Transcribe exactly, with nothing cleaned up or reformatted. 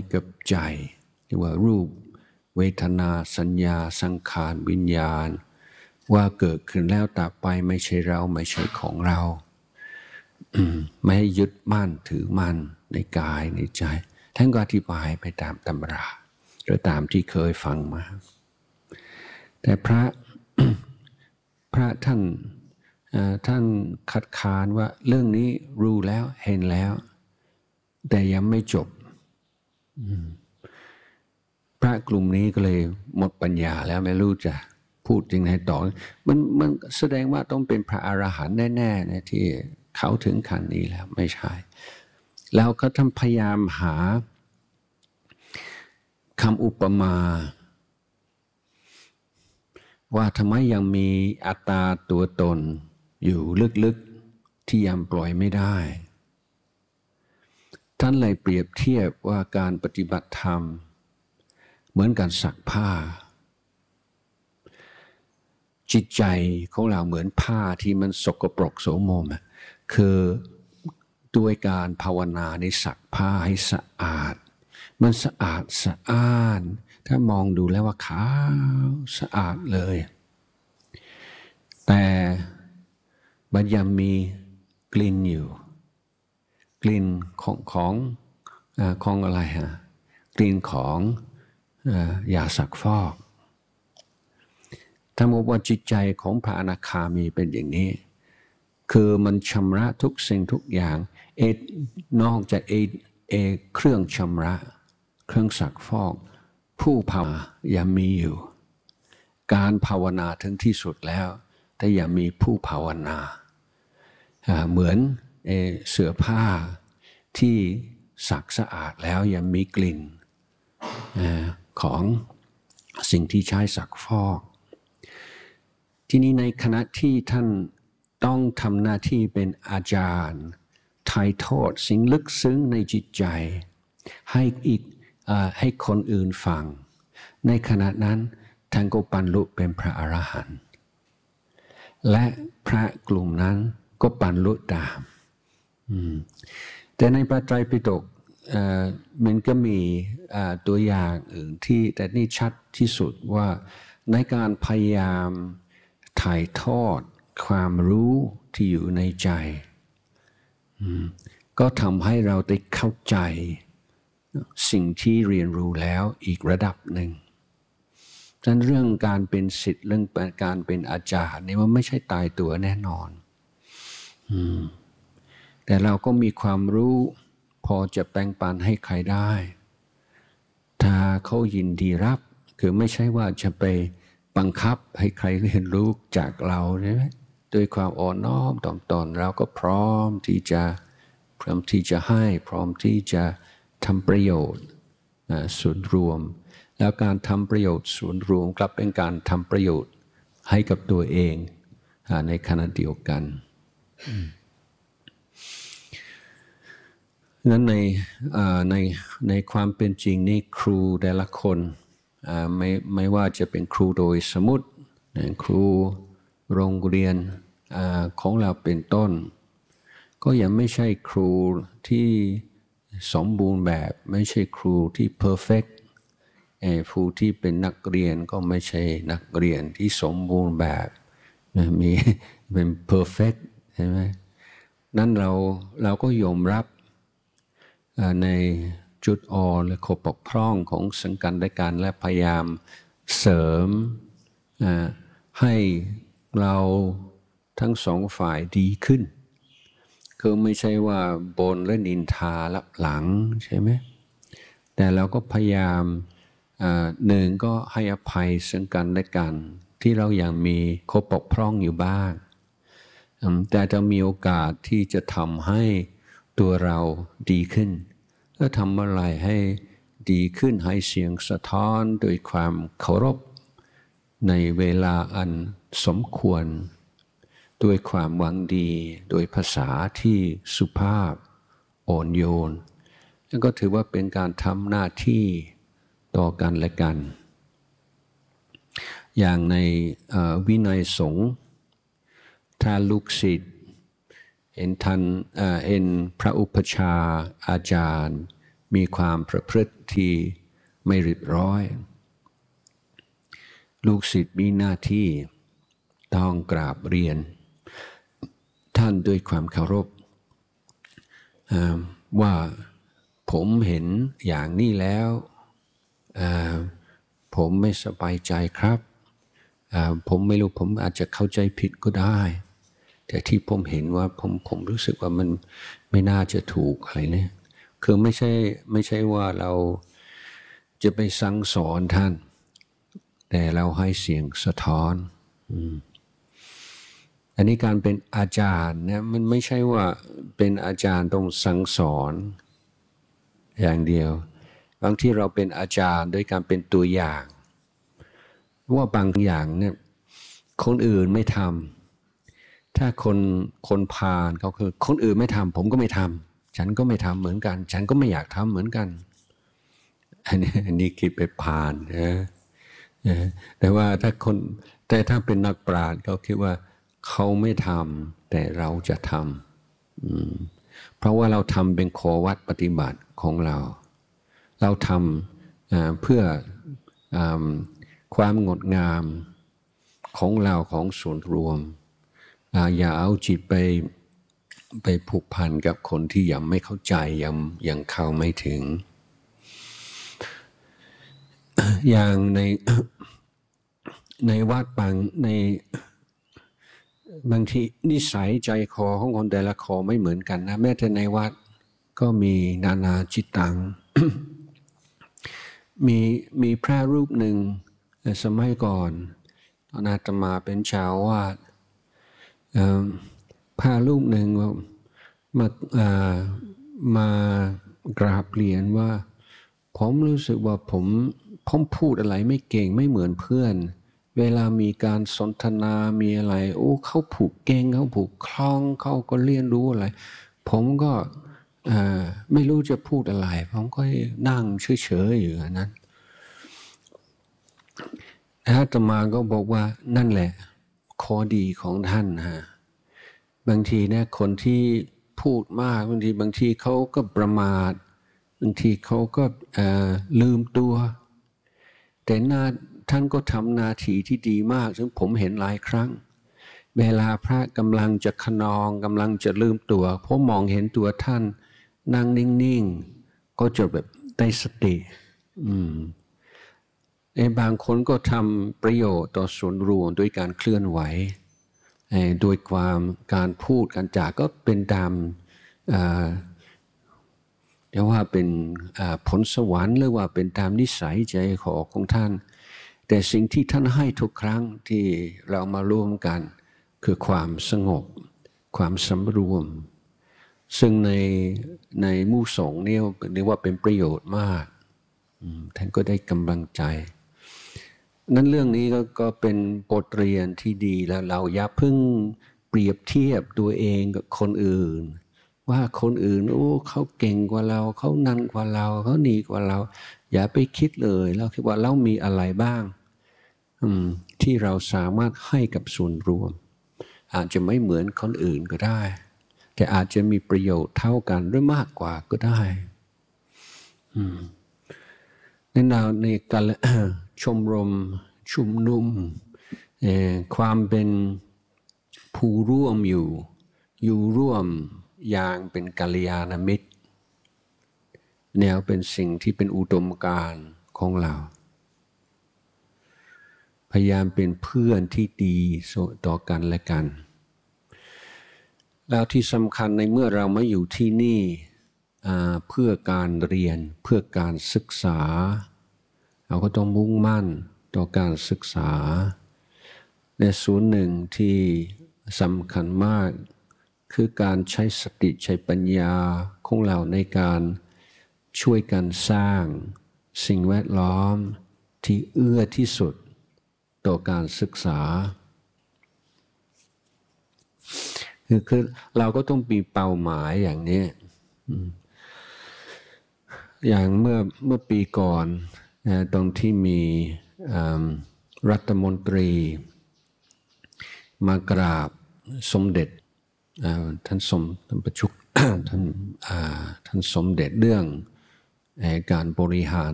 กับใจเรียกว่ารูปเวทนาสัญญาสังขารวิญญาณว่าเกิดขึ้นแล้วต่อไปไม่ใช่เราไม่ใช่ของเราไม่ให้ยึดมั่นถือมั่นในกายในใจท่านก็อธิบายไปตามตำราหรือตามที่เคยฟังมาแต่พระ พระท่านท่านคัดค้านว่าเรื่องนี้รู้แล้วเห็นแล้วแต่ยังไม่จบพระกลุ่มนี้ก็เลยหมดปัญญาแล้วไม่รู้จะพูดยังไงต่อมันมันแสดงว่าต้องเป็นพระอรหันต์แน่ๆนะที่เขาถึงขั้นนี้แล้วไม่ใช่แล้วเขาทำพยายามหาคำอุปมาว่าทำไมยังมีอัตตาตัวตนอยู่ลึกๆที่ยังปล่อยไม่ได้ท่านเลยเปรียบเทียบว่าการปฏิบัติธรรมเหมือนการซักผ้าจิตใจของเราเหมือนผ้าที่มันสกปรกโสมมคือด้วยการภาวนาในซักผ้าให้สะอาดมันสะอาดสะอ้านถ้ามองดูแล้วว่าขาวสะอาดเลยแต่มันยังมีกลิ่นอยู่กลิ่นของของของอะไรฮะกลิ่นของยาซักฟอกถ้าบอกว่าจิตใจของพระอนาคามีเป็นอย่างนี้คือมันชำระทุกสิ่งทุกอย่างเอนอกจากเอเอเครื่องชำระเครื่องซักฟอกผู้ภาวนายังมีอยู่การภาวนาถึงที่สุดแล้วแต่ยังมีผู้ภาวนาเหมือนเอเสื้อผ้าที่ซักสะอาดแล้วยังมีกลิ่นของสิ่งที่ใช้ซักฟอกที่นี้ในขณะที่ท่านต้องทำหน้าที่เป็นอาจารย์ถ่ายทอดสิ่งลึกซึ้งในจิตใจให้อีกให้คนอื่นฟังในขณะนั้นท่านก็บรรลุเป็นพระอรหันต์และพระกลุ่มนั้นก็บรรลุตามแต่ในพระไตรปิฎกมันก็มีตัวอย่างอื่นที่แต่นี่ชัดที่สุดว่าในการพยายามถ่ายทอดความรู้ที่อยู่ในใจก็ทำให้เราได้เข้าใจสิ่งที่เรียนรู้แล้วอีกระดับหนึ่งฉะนั้นเรื่องการเป็นศิษย์เรื่องการเป็นอาจารย์นี่มันไม่ใช่ตายตัวแน่นอนแต่เราก็มีความรู้พอจะแบ่งปันให้ใครได้ถ้าเขายินดีรับคือไม่ใช่ว่าจะไปบังคับให้ใครเรียนรู้จากเราใช่ไหมด้วยความอ่อนน้อมถ่อมตนเราก็พร้อมที่จะพร้อมที่จะให้พร้อมที่จะทำประโยชน์ส่วนรวมแล้วการทำประโยชน์ส่วนรวมกลับเป็นการทำประโยชน์ให้กับตัวเองในขณะเดียวกันนั้นในในในความเป็นจริงนี่ครูแต่ละคนไม่ไม่ว่าจะเป็นครูโดยสมมุติครูโรงเรียนของเราเป็นต้นก็ยังไม่ใช่ครูที่สมบูรณ์แบบไม่ใช่ครูที่เพอร์เฟกต์ผู้ที่เป็นนักเรียนก็ไม่ใช่นักเรียนที่สมบูรณ์แบบมีเป็นเพอร์เฟกต์ใช่ไหมนั้นเราเราก็ยอมรับในจุดอ่อนและข้อบกพร่องของสังกันและกันและพยายามเสริมให้เราทั้งสองฝ่ายดีขึ้นคือไม่ใช่ว่าบ่นและนินทาลับหลังใช่ไหมแต่เราก็พยายามหนึ่งก็ให้อภัยซึ่งกันและกันที่เรายังมีข้อบกพร่องอยู่บ้างแต่จะมีโอกาสที่จะทำให้ตัวเราดีขึ้นแล้วทำอะไรให้ดีขึ้นให้เสียงสะท้อนโดยความเคารพในเวลาอันสมควรด้วยความหวังดีโดยภาษาที่สุภาพอ่อนโยนนั่นก็ถือว่าเป็นการทำหน้าที่ต่อกันและกันอย่างในวินัยสงฆ์ถ้าลูกศิษย์เห็นท่านเห็นพระอุปชาอาจารย์มีความประพฤติที่ไม่เรียบร้อยลูกศิษย์มีหน้าที่ต้องกราบเรียนท่านด้วยความเคารพว่าผมเห็นอย่างนี้แล้วผมไม่สบายใจครับผมไม่รู้ผมอาจจะเข้าใจผิดก็ได้แต่ที่ผมเห็นว่าผมผมรู้สึกว่ามันไม่น่าจะถูกอะไรเนี่ยคือไม่ใช่ไม่ใช่ว่าเราจะไปสั่งสอนท่านแต่เราให้เสียงสะท้อนอันนี้การเป็นอาจารย์เนี่ยมันไม่ใช่ว่าเป็นอาจารย์ต้องสั่งสอนอย่างเดียวบางที่เราเป็นอาจารย์ด้วยการเป็นตัวอย่างว่าบางอย่างเนี่ยคนอื่นไม่ทำถ้าคนคนพาลเขาคือคนอื่นไม่ทำผมก็ไม่ทำฉันก็ไม่ทำเหมือนกันฉันก็ไม่อยากทำเหมือนกันอันนี้อันนี้คิดไปพาลนะแต่ว่าถ้าคนแต่ถ้าเป็นนักปราชญ์เขาคิดว่าเขาไม่ทำแต่เราจะทำเพราะว่าเราทำเป็นข้อวัดปฏิบัติของเราเราทำเพื่อความงดงามของเราของส่วนรวมอย่าเอาจิตไปไปผูกพันกับคนที่ยังไม่เข้าใจยังยังเข้าไม่ถึงอย่างในในวัดบางในบางทีนิสัยใจคอของคนแต่ละคอไม่เหมือนกันนะแม้แต่ในวัดก็มีนานาจิตตัง มีมีพระรูปหนึ่งสมัยก่อนตอนอาตมาเป็นชาววาดพระรูปหนึ่งมามากราบเรียนว่าผมรู้สึกว่าผมผมพูดอะไรไม่เก่งไม่เหมือนเพื่อนเวลามีการสนทนามีอะไรโอ้เขาผูกเก่งเขาผูกคล่องเขาก็เรียนรู้อะไรผมก็ไม่รู้จะพูดอะไรผมก็นั่งเฉยๆอยู่นั้นอาตมาก็บอกว่านั่นแหละข้อดีของท่านฮะบางทีเนี่ยคนที่พูดมากบางทีบางทีเขาก็ประมาทบางทีเขาก็ลืมตัวแต่หน้าท่านก็ทำหน้าที่ที่ดีมากซึ่งผมเห็นหลายครั้งเวลาพระกำลังจะขนองกำลังจะลืมตัวเพราะมองเห็นตัวท่านนั่งนิ่งๆก็จะแบบได้สติอืมไอ้บางคนก็ทำประโยชน์ต่อส่วนรวมด้วยการเคลื่อนไหวโดยความการพูดการจาก็เป็นตามเรียกว่าเป็นผลสวรรค์หรือว่าเป็นตามนิสัยใจคอของท่านแต่สิ่งที่ท่านให้ทุกครั้งที่เรามาร่วมกันคือความสงบความสำรวมซึ่งในในหมู่สงฆ์เนี่ยเรียกว่าเป็นประโยชน์มากท่านก็ได้กำลังใจนั้นเรื่องนี้ก็ก็เป็นบทเรียนที่ดีแล้วเราอย่าเพิ่งเปรียบเทียบตัวเองกับคนอื่นว่าคนอื่นโอ้เขาเก่งกว่าเราเขานั่นกว่าเราเขาดีกว่าเราอย่าไปคิดเลยเราคิดว่าเรามีอะไรบ้างที่เราสามารถให้กับส่วนรวมอาจจะไม่เหมือนคนอื่นก็ได้แต่อาจจะมีประโยชน์เท่ากันหรือมากกว่าก็ได้ในแนวในการชมรมชุมนุมความเป็นผู้ร่วมอยู่อยู่ร่วมอย่างเป็นกัลยาณมิตรแนวเป็นสิ่งที่เป็นอุดมการณ์ของเราพยายามเป็นเพื่อนที่ดีต่อกันและกันแล้วที่สำคัญในเมื่อเรามาอยู่ที่นี่เพื่อการเรียนเพื่อการศึกษาเราก็ต้องมุ่งมั่นต่อการศึกษาและส่วนหนึ่งที่สำคัญมากคือการใช้สติใช้ปัญญาของเราในการช่วยกันสร้างสิ่งแวดล้อมที่เอื้อที่สุดต่อการศึกษาคือคือเราก็ต้องมีเป้าหมายอย่างนี้อย่างเมื่อเมื่อปีก่อนตรงที่มีรัฐมนตรีมากราบสมเด็จท่านสมท่านประชุกท่านท่านสมเด็จเรื่องการบริหาร